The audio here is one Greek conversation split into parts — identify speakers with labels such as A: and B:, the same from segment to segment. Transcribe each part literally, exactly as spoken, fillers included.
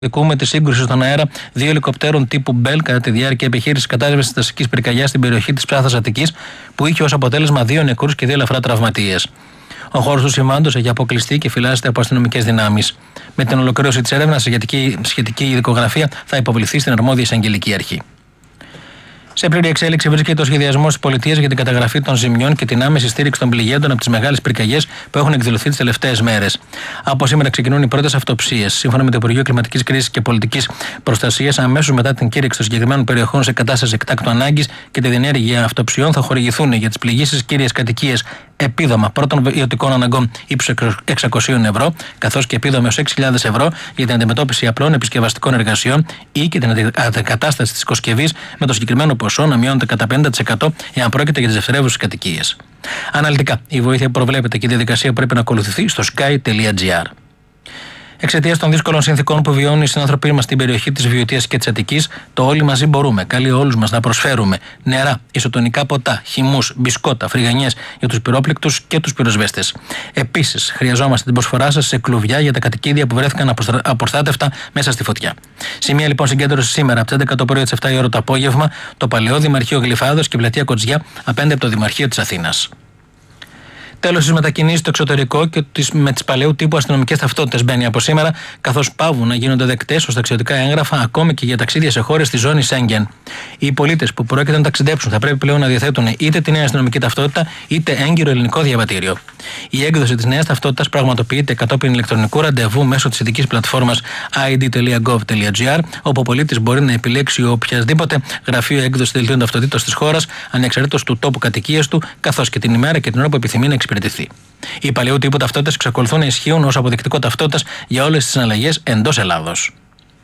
A: Δικούμε τη σύγκρουση στον αέρα δύο ελικοπτέρων τύπου Μπέλ κατά τη διάρκεια επιχείρησης κατάσβεσης της αστικής πυρκαγιάς στην περιοχή της Ψάθας Αττικής, που είχε ως αποτέλεσμα δύο νεκρούς και δύο ελαφρά τραυματίες. Ο χώρος του συμβάντος έχει αποκλειστεί και φυλάσσεται από αστυνομικές δυνάμεις. Με την ολοκλήρωση της έρευνας, η σχετική, σχετική ειδικογραφία θα υποβληθεί στην αρμόδια εισαγγελική αρχή. Σε πλήρη εξέλιξη βρίσκεται ο σχεδιασμός της πολιτείας για την καταγραφή των ζημιών και την άμεση στήριξη των πληγέντων από τις μεγάλες πυρκαγιές που έχουν εκδηλωθεί τις τελευταίες μέρες. Από σήμερα ξεκινούν οι πρώτες αυτοψίες. Σύμφωνα με το Υπουργείο Κλιματικής Κρίσης και Πολιτικής Προστασίας, αμέσως μετά την κήρυξη των συγκεκριμένων περιοχών σε κατάσταση εκτάκτου ανάγκης και τη διενέργεια αυτοψιών, θα χορηγηθούν για τις πληγήσεις κύριες κατοικίες επίδομα πρώτων ιωτικών αναγκών ύψους εξακόσια ευρώ, καθώς και επίδομα έως έξι χιλιάδες ευρώ για την αντιμετώπιση απλών επισκευαστικών εργασιών ή και την αντικατάσταση της οικοσκευής, με το συγκεκριμένο ποσό να μειώνεται κατά πενήντα τοις εκατό εάν πρόκειται για τις δευτερεύουσες κατοικίες. Αναλυτικά, η βοήθεια που προβλέπεται και η διαδικασία πρέπει να ακολουθηθεί στο sky τελεία gr. Εξαιτίας των δύσκολων συνθηκών που βιώνουν οι συνάνθρωποι μας στην περιοχή της Βιωτίας και της Αττικής, το όλοι μαζί μπορούμε, καλεί όλους μας να προσφέρουμε νερά, ισοτονικά ποτά, χυμούς, μπισκότα, φρυγανιές για τους πυρόπληκτους και τους πυροσβέστες. Επίσης, χρειαζόμαστε την προσφορά σας σε κλουβιά για τα κατοικίδια που βρέθηκαν απροστάτευτα μέσα στη φωτιά. Σημεία λοιπόν συγκέντρωση σήμερα από τις έντεκα το πρωί στις επτά η ώρα το απόγευμα, το παλαιό Δημαρχείο Γλυφάδος και πλατεία Κοτζιά απέναντι από το Δημαρχείο της Αθήνας. Τέλος, στις μετακινήσεις στο εξωτερικό και με τις παλαιού τύπου αστυνομικές ταυτότητες μπαίνει από σήμερα, καθώς παύουν να γίνονται δεκτές ως ταξιδιωτικά έγγραφα ακόμη και για ταξίδια σε χώρες της ζώνης Σέγγεν. Οι πολίτες που πρόκειται να ταξιδέψουν θα πρέπει πλέον να διαθέτουν είτε τη νέα αστυνομική ταυτότητα είτε έγκυρο ελληνικό διαβατήριο. Η έκδοση της νέας ταυτότητας πραγματοποιείται κατόπιν ηλεκτρονικού ραντεβού μέσω της ειδικής πλατφόρμας άι ντι τελεία γκοβ τελεία τζι άρ, όπου ο πολίτης μπορεί να επιλέξει οποιασδήποτε γραφείο έκδοση δελτίων ταυτότητας της χώρας, ανεξαρτήτως του τόπου κατοικίας του, καθώς και την ημέρα και την ώρα που επιθυμεί να εξυπηρετηθεί. Οι παλαιού τύπου ταυτότητες εξακολουθούν να ισχύουν ως αποδεικτικό ταυτότητας για όλες τις συναλλαγές εντός Ελλάδος.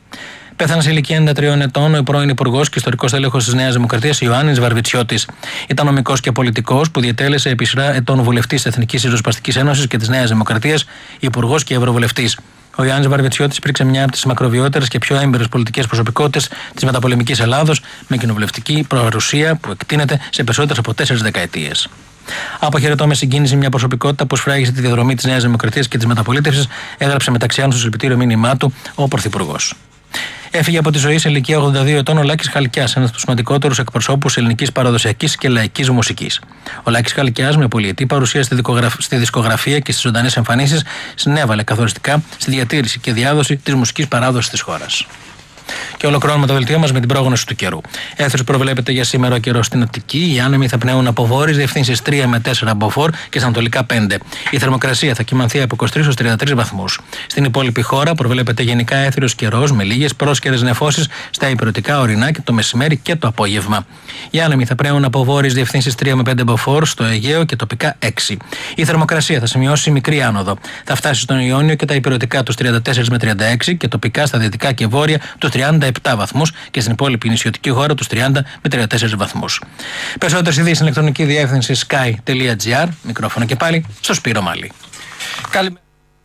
A: Πέθανε σε ηλικία ενενήντα τριών ετών ο πρώην Υπουργός και ιστορικός τέλεχος της Νέας Δημοκρατίας Ιωάννης Βαρβιτσιώτης. Ήταν νομικός και πολιτικός που διετέλεσε επί σειρά ετών βουλευτής της Εθνικής Ριζοσπαστικής Ένωσης και της Νέας Δημοκρατίας, υπουργός και ευρωβουλευτής. Ο Ιωάννης Βαρβιτσιώτης υπήρξε μια από τις μακροβιότερες και πιο έμπειρες πολιτικές προσωπικότητες της μεταπολεμικής Ελλάδος, με κοινοβουλευτική παρουσία που εκτείνεται σε περισσότερες από τέσσερις δεκαετίες. Αποχαιρετώ με συγκίνηση μια προσωπικότητα που σφράγισε τη διαδρομή της Νέας Δημοκρατίας και της μεταπολίτευσης, έγραψε μεταξύ άλλων στο συλληπιτήριο μήνυμά του ο Πρωθυπουργός. Έφυγε από τη ζωή σε ηλικία ογδόντα δύο ετών ο Λάκης Χαλκιάς, ένας από τους σημαντικότερους εκπροσώπους ελληνικής παραδοσιακής και λαϊκής μουσικής. Ο Λάκης Χαλκιάς, με πολυετή παρουσία στη, στη δισκογραφία και στις ζωντανές εμφανίσεις, συνέβαλε καθοριστικά στη διατήρηση και διάδοση της μουσικής παράδοσης της χώρας. Και ολοκληρώνουμε το δελτίο μας με την πρόγνωση του καιρού. Έθρος προβλέπεται για σήμερα ο καιρός στην Αττική. Οι άνεμοι θα πνέουν από βόρειες διευθύνσεις τρία με τέσσερα μποφόρ και στα ανατολικά πέντε. Η θερμοκρασία θα κυμανθεί από είκοσι τρεις έως τριάντα τρεις βαθμούς. Στην υπόλοιπη χώρα προβλέπεται γενικά έθριος καιρός με λίγες πρόσκαιρες νεφώσεις στα υπηρετικά, ορεινά και το μεσημέρι και το απόγευμα. Οι άνεμοι θα πνέουν από βόρειες διευθύνσεις τρία με πέντε μποφόρ στο Αιγαίο και τοπικά έξι. Η θερμοκρασία θα σημειώσει μικρή άνοδο. Θα φτάσει στον Ιόνιο και τα υπηρετικά τους τριάντα τέσσερα με τριάντα έξι και τοπικά στα δυτικά και βόρεια τους τριάντα επτά βαθμούς και στην υπόλοιπη νησιωτική χώρα τους τριάντα με τριάντα τέσσερα βαθμούς. Περισσότερες ειδήσεις στην ηλεκτρονική διεύθυνση sky τελεία gr. Μικρόφωνο και πάλι στο Σπύρο Μάλι. Καλημέρα.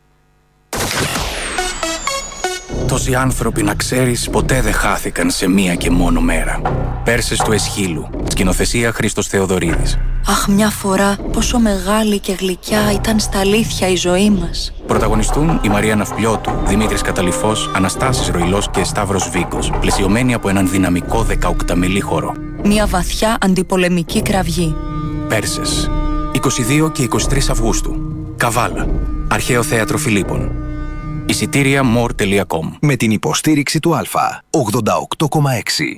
B: Τόσοι άνθρωποι, να ξέρεις, ποτέ δεν χάθηκαν σε μία και μόνο μέρα. Πέρσες του Εσχύλου. Σκηνοθεσία Χρήστος Θεοδωρίδης.
C: Αχ, μια φορά πόσο μεγάλη και γλυκιά ήταν στα αλήθεια η ζωή μας.
B: Πρωταγωνιστούν η Μαρία Ναυπλιώτου, Δημήτρης Καταλυφός, Αναστάσης Ροϊλός και Σταύρος Βίκος, πλαισιωμένοι από έναν δυναμικό δεκαοκταμελή χορό.
C: Μια βαθιά αντιπολεμική κραυγή.
B: Πέρσες, είκοσι δύο και είκοσι τρεις Αυγούστου. Καβάλα, Αρχαίο Θέατρο Φιλίππων. Εισιτήρια more τελεία com.
D: Με την υποστήριξη του Αλφα ογδόντα οκτώ κόμμα έξι.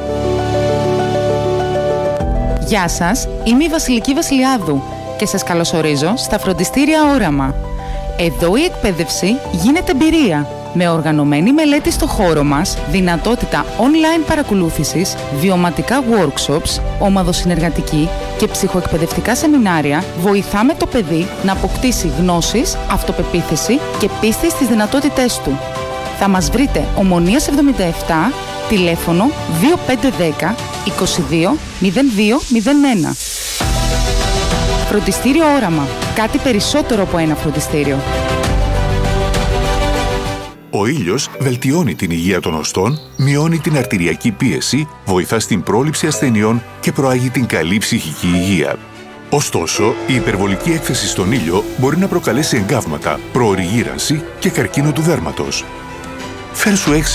E: Γεια σας, είμαι η Βασιλική Βασιλιάδου και σας καλωσορίζω στα φροντιστήρια Όραμα. Εδώ η εκπαίδευση γίνεται εμπειρία, με οργανωμένη μελέτη στο χώρο μας, δυνατότητα online παρακολούθησης, βιωματικά workshops, ομαδοσυνεργατική και ψυχοεκπαιδευτικά σεμινάρια, βοηθάμε το παιδί να αποκτήσει γνώσεις, αυτοπεποίθηση και πίστη στις δυνατότητές του. Θα μας βρείτε Ομονίας εβδομήντα επτά, τηλέφωνο δύο πέντε ένα μηδέν είκοσι δύο μηδέν δύο μηδέν ένα. Φροντιστήριο Όραμα. Κάτι περισσότερο από ένα φροντιστήριο.
F: Ο ήλιος βελτιώνει την υγεία των οστών, μειώνει την αρτηριακή πίεση, βοηθά στην πρόληψη ασθενειών και προάγει την καλή ψυχική υγεία. Ωστόσο, η υπερβολική έκθεση στον ήλιο μπορεί να προκαλέσει εγκάβματα, προωρη γύρανση και καρκίνο του δέρματος. Φέρ σου έξι